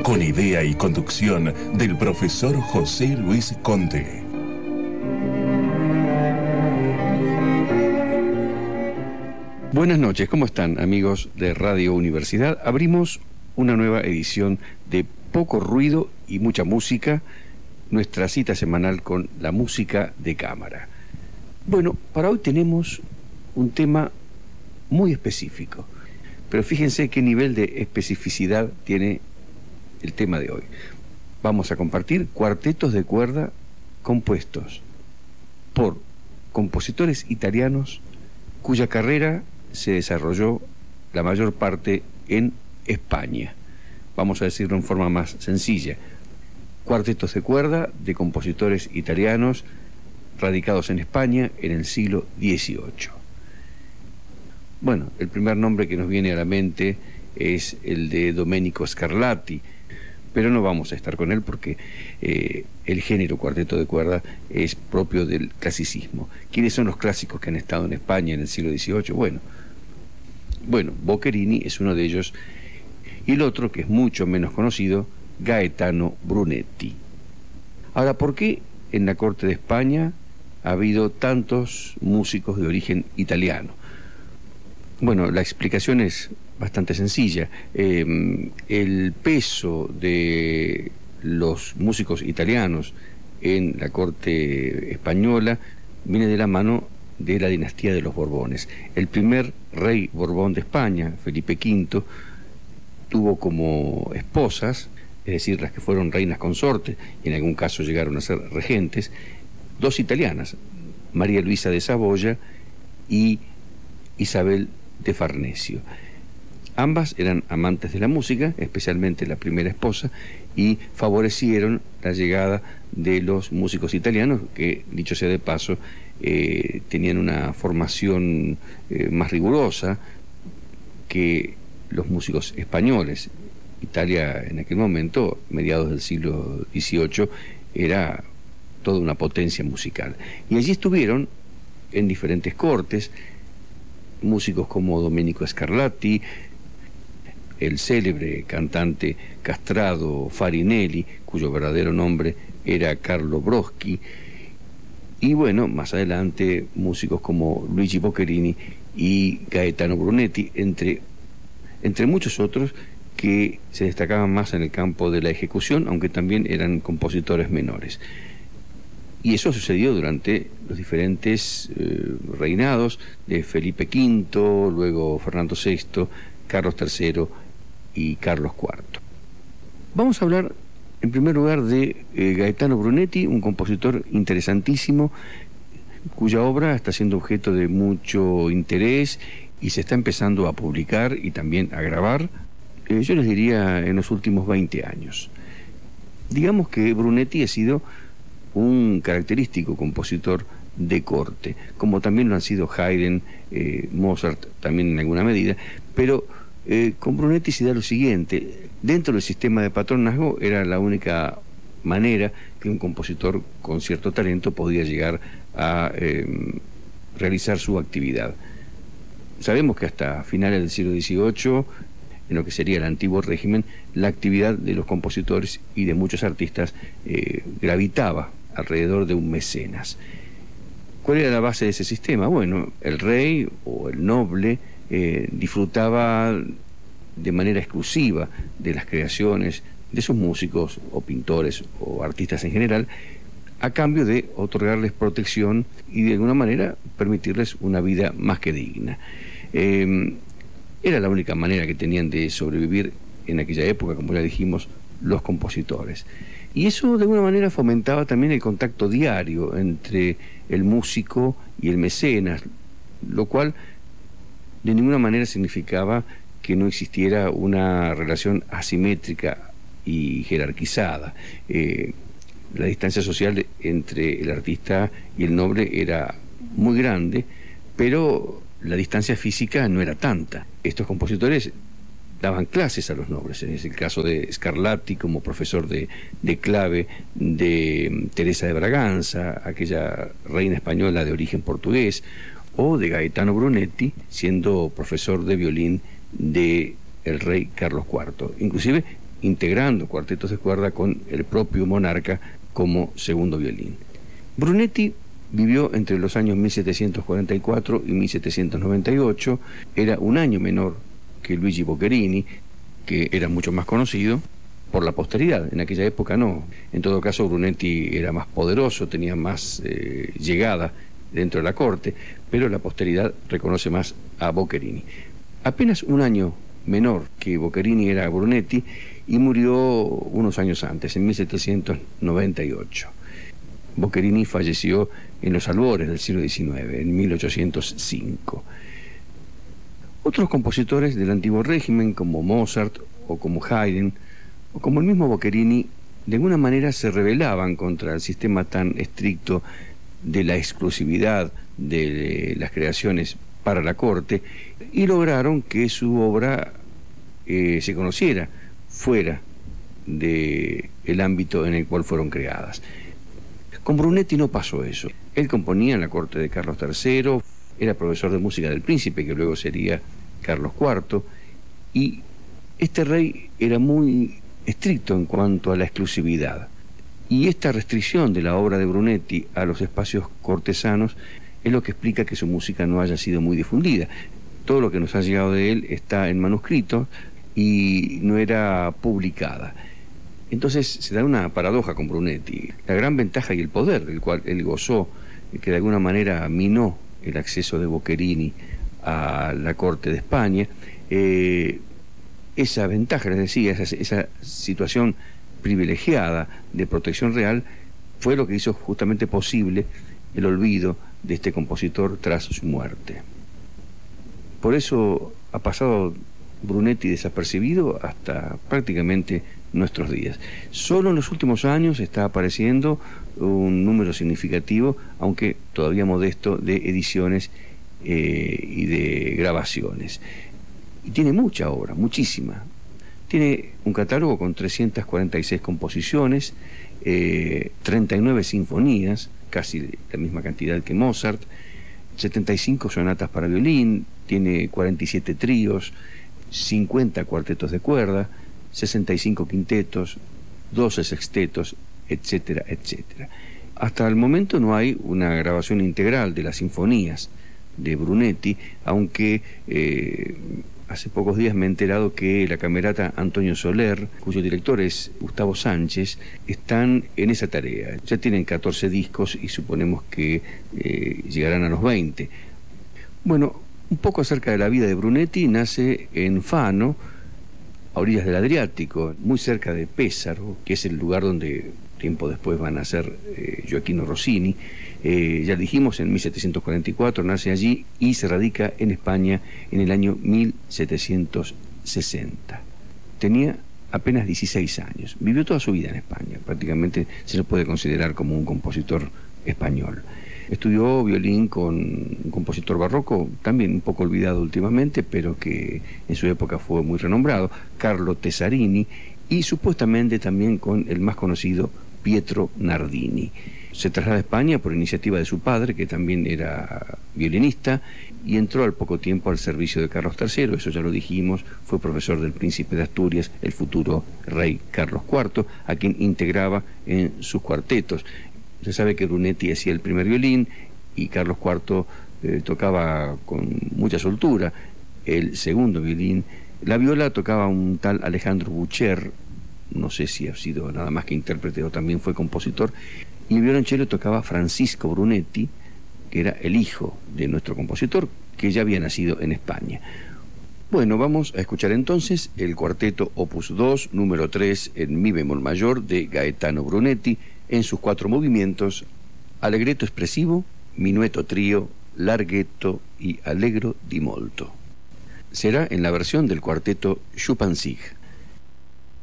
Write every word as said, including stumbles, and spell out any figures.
con idea y conducción del profesor José Luis Conte. Buenas noches, ¿cómo están, amigos de Radio Universidad? Abrimos una nueva edición de Poco Ruido y Mucha Música, nuestra cita semanal con la música de cámara. Bueno, para hoy tenemos un tema muy específico, pero fíjense qué nivel de especificidad tiene el tema de hoy. Vamos a compartir cuartetos de cuerda compuestos por compositores italianos cuya carrera se desarrolló la mayor parte en España. Vamos a decirlo en forma más sencilla. Cuartetos de cuerda de compositores italianos radicados en España en el siglo dieciocho. Bueno, el primer nombre que nos viene a la mente es el de Domenico Scarlatti, pero no vamos a estar con él porque eh, el género cuarteto de cuerda es propio del clasicismo. ¿Quiénes son los clásicos que han estado en España en el siglo dieciocho? Bueno, bueno, Boccherini es uno de ellos, y el otro, que es mucho menos conocido, Gaetano Brunetti. Ahora, ¿por qué en la corte de España ha habido tantos músicos de origen italiano? Bueno, la explicación es bastante sencilla. Eh, el peso de los músicos italianos en la corte española viene de la mano de la dinastía de los Borbones. El primer rey Borbón de España, Felipe quinto, tuvo como esposas, es decir, las que fueron reinas consortes y en algún caso llegaron a ser regentes, dos italianas, María Luisa de Saboya y Isabel de Farnesio. Ambas eran amantes de la música, especialmente la primera esposa, y favorecieron la llegada de los músicos italianos, que, dicho sea de paso, eh, tenían una formación eh, más rigurosa que los músicos españoles. Italia en aquel momento, mediados del siglo dieciocho, era toda una potencia musical. Y allí estuvieron, en diferentes cortes, músicos como Domenico Scarlatti, el célebre cantante castrado Farinelli, cuyo verdadero nombre era Carlo Broschi, y bueno, más adelante músicos como Luigi Boccherini y Gaetano Brunetti, entre, entre muchos otros que se destacaban más en el campo de la ejecución, aunque también eran compositores menores. Y eso sucedió durante los diferentes eh, reinados de Felipe quinto, luego Fernando sexto, Carlos tercero y Carlos cuarto. Vamos a hablar en primer lugar de eh, Gaetano Brunetti, un compositor interesantísimo, cuya obra está siendo objeto de mucho interés y se está empezando a publicar y también a grabar, eh, yo les diría en los últimos veinte años. Digamos que Brunetti ha sido un característico compositor de corte, como también lo han sido Haydn, eh, Mozart también en alguna medida, pero eh, con Brunetti se da lo siguiente: dentro del sistema de patronazgo era la única manera que un compositor con cierto talento podía llegar a eh, realizar su actividad. Sabemos que hasta finales del siglo dieciocho, en lo que sería el antiguo régimen, la actividad de los compositores y de muchos artistas eh, gravitaba alrededor de un mecenas. ¿Cuál era la base de ese sistema? Bueno, el rey o el noble eh, disfrutaba de manera exclusiva de las creaciones de sus músicos o pintores o artistas en general, a cambio de otorgarles protección y de alguna manera permitirles una vida más que digna. Eh, era la única manera que tenían de sobrevivir en aquella época, como ya dijimos, los compositores. Y eso de alguna manera fomentaba también el contacto diario entre el músico y el mecenas, lo cual de ninguna manera significaba que no existiera una relación asimétrica y jerarquizada. Eh, la distancia social entre el artista y el noble era muy grande, pero la distancia física no era tanta. Estos compositores daban clases a los nobles. Es el caso de Scarlatti como profesor de, de clave de Teresa de Braganza, aquella reina española de origen portugués, o de Gaetano Brunetti siendo profesor de violín de el rey Carlos cuarto. Inclusive integrando cuartetos de cuerda con el propio Monarca como segundo violín. Brunetti vivió entre los años mil setecientos cuarenta y cuatro y mil setecientos noventa y ocho, era un año menor que Luigi Boccherini, que era mucho más conocido por la posteridad. En aquella época no. En todo caso, Brunetti era más poderoso, tenía más eh, llegada dentro de la corte, pero la posteridad reconoce más a Boccherini. Apenas un año menor que Boccherini era Brunetti y murió unos años antes, en mil setecientos noventa y ocho. Boccherini falleció en los albores del siglo diecinueve, en mil ochocientos cinco. Otros compositores del antiguo régimen, como Mozart o como Haydn, o como el mismo Boccherini, de alguna manera se rebelaban contra el sistema tan estricto de la exclusividad de las creaciones para la corte y lograron que su obra eh, se conociera fuera del ámbito en el cual fueron creadas. Con Brunetti no pasó eso. Él componía en la corte de Carlos tercero, era profesor de música del príncipe, que luego sería Carlos cuarto, y este rey era muy estricto en cuanto a la exclusividad. Y esta restricción de la obra de Brunetti a los espacios cortesanos es lo que explica que su música no haya sido muy difundida. Todo lo que nos ha llegado de él está en manuscrito y no era publicada. Entonces se da una paradoja con Brunetti. La gran ventaja y el poder del cual él gozó, que de alguna manera minó el acceso de Boccherini a la corte de España, eh, esa ventaja, les decía, esa, esa situación privilegiada de protección real, fue lo que hizo justamente posible el olvido de este compositor tras su muerte. Por eso ha pasado Brunetti desapercibido hasta prácticamente nuestros días. Solo en los últimos años está apareciendo un número significativo, aunque todavía modesto, de ediciones eh, y de grabaciones. Y tiene mucha obra, muchísima. Tiene un catálogo con trescientas cuarenta y seis composiciones, eh, treinta y nueve sinfonías, casi la misma cantidad que Mozart, setenta y cinco sonatas para violín, tiene cuarenta y siete tríos, cincuenta cuartetos de cuerda, sesenta y cinco quintetos, doce sextetos, etcétera, etcétera. Hasta el momento no hay una grabación integral de las sinfonías de Brunetti, aunque eh, hace pocos días me he enterado que la camerata Antonio Soler, cuyo director es Gustavo Sánchez, están en esa tarea. Ya tienen catorce discos y suponemos que eh, llegarán a los veinte. Bueno, un poco acerca de la vida de Brunetti. Nace en Fano, a orillas del Adriático, muy cerca de Pésaro, que es el lugar donde tiempo después van a ser eh, Gioachino Rossini. Eh, ya dijimos, en mil setecientos cuarenta y cuatro nace allí y se radica en España en el año mil setecientos sesenta. Tenía apenas dieciséis años. Vivió toda su vida en España. Prácticamente se lo puede considerar como un compositor español. Estudió violín con un compositor barroco, también un poco olvidado últimamente, pero que en su época fue muy renombrado, Carlo Tesarini, y supuestamente también con el más conocido Pietro Nardini. Se traslada a España por iniciativa de su padre, que también era violinista, y entró al poco tiempo al servicio de Carlos tercero, eso ya lo dijimos, fue profesor del príncipe de Asturias, el futuro rey Carlos cuarto, a quien integraba en sus cuartetos. Se sabe que Brunetti hacía el primer violín y Carlos cuarto eh, tocaba con mucha soltura el segundo violín. La viola tocaba un tal Alejandro Bucher, no sé si ha sido nada más que intérprete o también fue compositor, y el violonchelo tocaba Francisco Brunetti, que era el hijo de nuestro compositor, que ya había nacido en España. Bueno, vamos a escuchar entonces el cuarteto Opus dos, número tres, en mi bemol mayor, de Gaetano Brunetti, en sus cuatro movimientos: allegretto espressivo, minueto trío, larghetto y allegro di molto. Será en la versión del cuarteto Schuppanzig.